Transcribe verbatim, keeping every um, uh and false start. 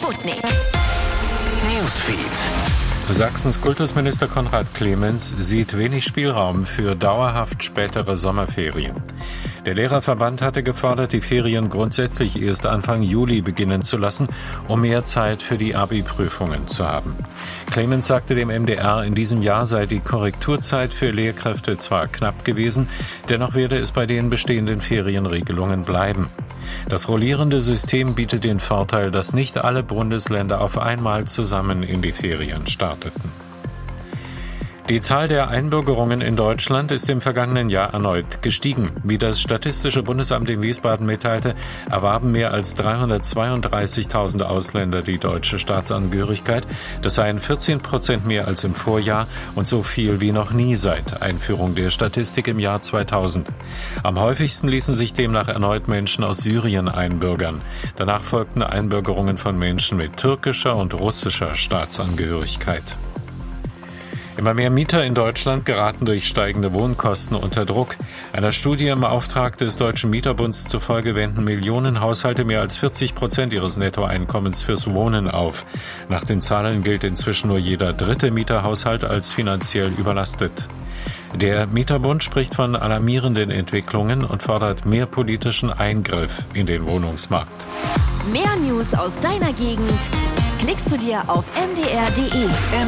Sputnik Newsfeed. Sachsens Kultusminister Konrad Clemens sieht wenig Spielraum für dauerhaft spätere Sommerferien. Der Lehrerverband hatte gefordert, die Ferien grundsätzlich erst Anfang Juli beginnen zu lassen, um mehr Zeit für die Abi-Prüfungen zu haben. Clemens sagte dem M D R, in diesem Jahr sei die Korrekturzeit für Lehrkräfte zwar knapp gewesen, dennoch werde es bei den bestehenden Ferienregelungen bleiben. Das rollierende System bietet den Vorteil, dass nicht alle Bundesländer auf einmal zusammen in die Ferien starteten. Die Zahl der Einbürgerungen in Deutschland ist im vergangenen Jahr erneut gestiegen. Wie das Statistische Bundesamt in Wiesbaden mitteilte, erwarben mehr als dreihundertzweiunddreißigtausend Ausländer die deutsche Staatsangehörigkeit. Das seien vierzehn Prozent mehr als im Vorjahr und so viel wie noch nie seit Einführung der Statistik im Jahr zweitausend. Am häufigsten ließen sich demnach erneut Menschen aus Syrien einbürgern. Danach folgten Einbürgerungen von Menschen mit türkischer und russischer Staatsangehörigkeit. Immer mehr Mieter in Deutschland geraten durch steigende Wohnkosten unter Druck. Einer Studie im Auftrag des Deutschen Mieterbunds zufolge wenden Millionen Haushalte mehr als vierzig Prozent ihres Nettoeinkommens fürs Wohnen auf. Nach den Zahlen gilt inzwischen nur jeder dritte Mieterhaushalt als finanziell überlastet. Der Mieterbund spricht von alarmierenden Entwicklungen und fordert mehr politischen Eingriff in den Wohnungsmarkt. Mehr News aus deiner Gegend klickst du dir auf m d r punkt d e.